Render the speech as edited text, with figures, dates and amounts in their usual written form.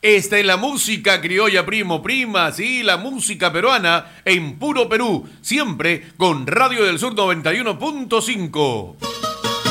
Esta es la música criolla primo prima, sí, la música peruana en puro Perú, siempre con Radio del Sur 91.5.